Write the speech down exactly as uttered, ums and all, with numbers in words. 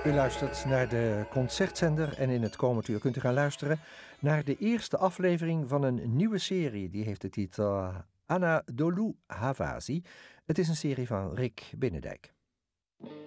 U luistert naar de Concertzender en in het komend uur kunt u gaan luisteren naar de eerste aflevering van een nieuwe serie. Die heeft de titel Anadolu Havasi. Het is een serie van Rick Binnendijk.